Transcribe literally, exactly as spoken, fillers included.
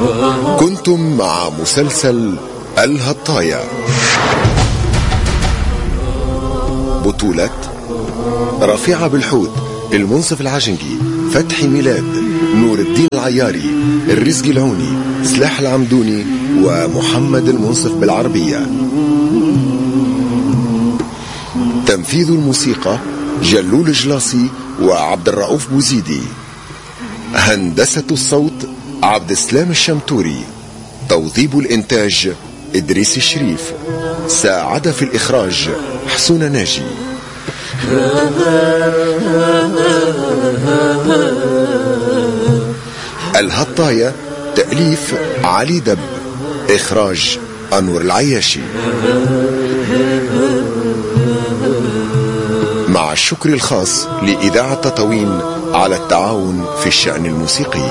كنتم مع مسلسل الهطاية، بطولة رفيعة بالحوت، المنصف العجنقي، فتحي ميلاد، نور الدين العياري، الرزق العوني، سلاح العمدوني، ومحمد المنصف بالعربية. تنفيذ الموسيقى جلول جلاصي وعبد الرؤوف بوزيدي. هندسة الصوت عبد السلام الشمتوري. توظيب الإنتاج إدريس الشريف. ساعد في الإخراج حسون ناجي. الهطاية تأليف علي دب، إخراج أنور العياشي، مع الشكر الخاص لإذاعة تطاوين على التعاون في الشأن الموسيقي.